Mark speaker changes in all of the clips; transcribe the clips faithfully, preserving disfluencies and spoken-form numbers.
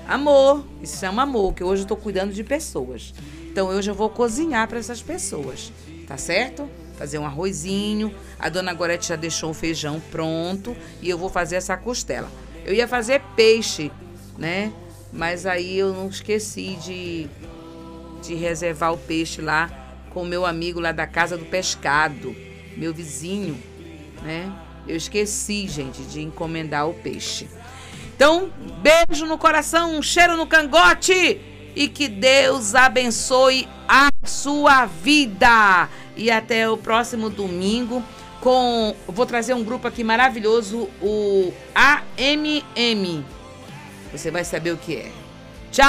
Speaker 1: amor, isso chama amor, que hoje eu tô cuidando de pessoas. Então hoje eu vou cozinhar para essas pessoas, tá certo? Fazer um arrozinho, a dona Gorete já deixou o feijão pronto e eu vou fazer essa costela. Eu ia fazer peixe, né? Mas aí eu não esqueci de, de reservar o peixe lá com o meu amigo lá da Casa do Pescado, meu vizinho, né? Eu esqueci, gente, de encomendar o peixe. Então, beijo no coração, um cheiro no cangote e que Deus abençoe a sua vida. E até o próximo domingo com... Vou trazer um grupo aqui maravilhoso, o A M M. Você vai saber o que é. Tchau!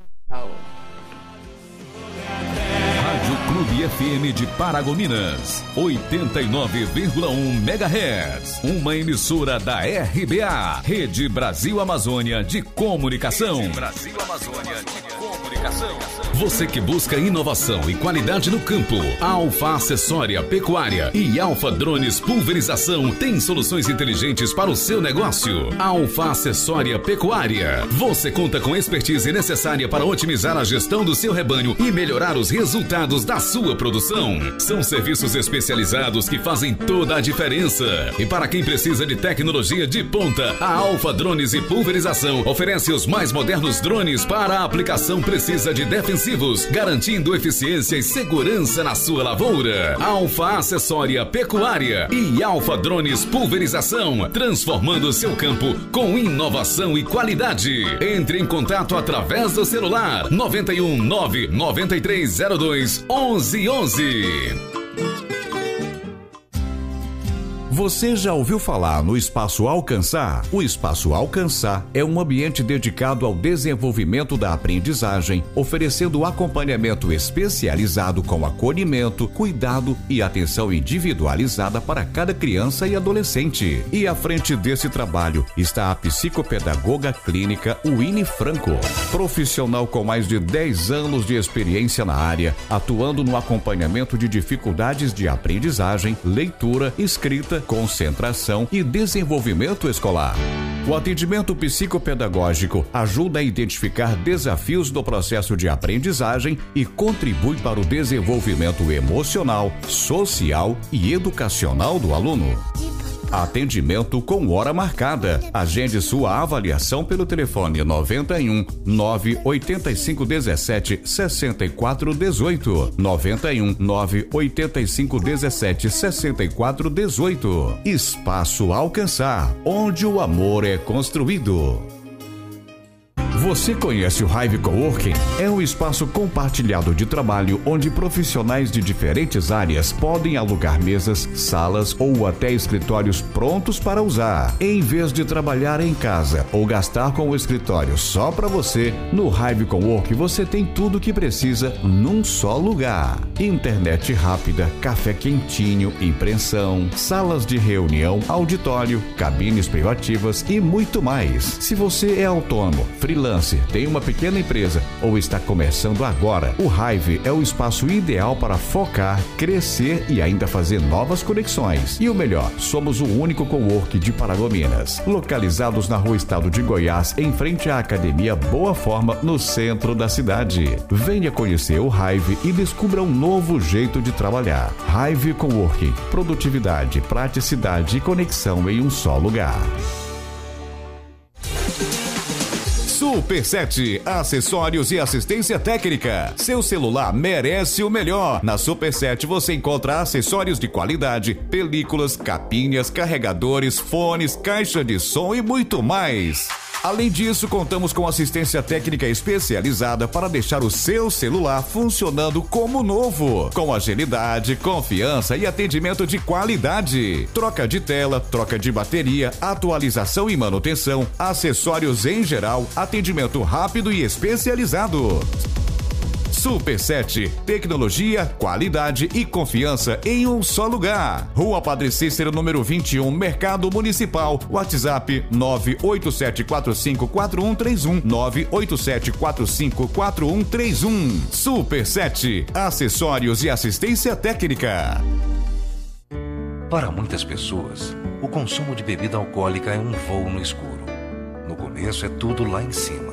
Speaker 2: Rádio Clube F M de Paragominas, oitenta e nove vírgula um megahertz. Uma emissora da R B A, Rede Brasil Amazônia de Comunicação. Rede Brasil Amazônia de Comunicação. Você que busca inovação e qualidade no campo, Alfa Acessória Pecuária e Alfa Drones Pulverização tem soluções inteligentes para o seu negócio. Alfa Acessória Pecuária. Você conta com a expertise necessária para otimizar a gestão do seu rebanho e melhorar os resultados da sua produção. São serviços especializados que fazem toda a diferença. E para quem precisa de tecnologia de ponta, a Alfa Drones e Pulverização oferece os mais modernos drones para a aplicação precisa de defensivos, garantindo eficiência e segurança na sua lavoura. Alfa Acessória Pecuária e Alfa Drones Pulverização, transformando seu campo com inovação e qualidade. Entre em contato através do celular nove um nove nove três zero dois onze onze.
Speaker 3: Você já ouviu falar no Espaço Alcançar? O Espaço Alcançar é um ambiente dedicado ao desenvolvimento da aprendizagem, oferecendo acompanhamento especializado com acolhimento, cuidado e atenção individualizada para cada criança e adolescente. E à frente desse trabalho está a psicopedagoga clínica Winnie Franco, profissional com mais de dez anos de experiência na área, atuando no acompanhamento de dificuldades de aprendizagem, leitura, escrita, concentração e desenvolvimento escolar. O atendimento psicopedagógico ajuda a identificar desafios do processo de aprendizagem e contribui para o desenvolvimento emocional, social e educacional do aluno. Atendimento com hora marcada. Agende sua avaliação pelo telefone nove um nove oito cinco um sete seis quatro um oito. nove um nove oito cinco um sete seis quatro um oito. Espaço Alcançar, onde o amor é construído. Você conhece o Hive Coworking? É um espaço compartilhado de trabalho onde profissionais de diferentes áreas podem alugar mesas, salas ou até escritórios prontos para usar. Em vez de trabalhar em casa ou gastar com o escritório só para você, no Hive Coworking você tem tudo o que precisa num só lugar. Internet rápida, café quentinho, impressão, salas de reunião, auditório, cabines privativas e muito mais. Se você é autônomo, freelancer, tem uma pequena empresa ou está começando agora, o Hive é o espaço ideal para focar, crescer e ainda fazer novas conexões. E o melhor, somos o único coworking de Paragominas, localizados na Rua Estado de Goiás, em frente à Academia Boa Forma, no centro da cidade. Venha conhecer o Hive e descubra um novo jeito de trabalhar. Hive Coworking, produtividade, praticidade e conexão em um só lugar. Super sete, acessórios e assistência técnica. Seu celular merece o melhor. Na Super sete você encontra acessórios de qualidade, películas, capinhas, carregadores, fones, caixa de som e muito mais. Além disso, contamos com assistência técnica especializada para deixar o seu celular funcionando como novo, com agilidade, confiança e atendimento de qualidade. Troca de tela, troca de bateria, atualização e manutenção, acessórios em geral, atendimento rápido e especializado. Super sete, tecnologia, qualidade e confiança em um só lugar. Rua Padre Cícero, número vinte e um, Mercado Municipal. WhatsApp nove oito sete quatro cinco quatro um três um, nove oito sete quatro cinco quatro um três um. Super sete, acessórios e assistência técnica.
Speaker 4: Para muitas pessoas, o consumo de bebida alcoólica é um voo no escuro. No começo é tudo lá em cima.